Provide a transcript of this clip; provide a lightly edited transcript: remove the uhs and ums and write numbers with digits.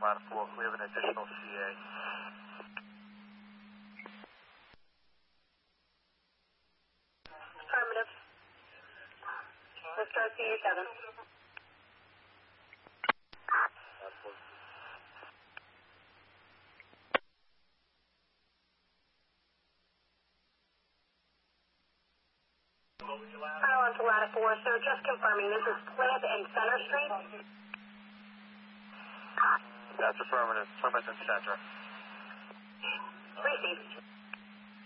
ladder 4. We have an additional CA. Affirmative. Let's start CA7. On to ladder 4, sir. Just confirming, this is Plymouth and Center Street? That's affirmative. Plymouth and Center. Received.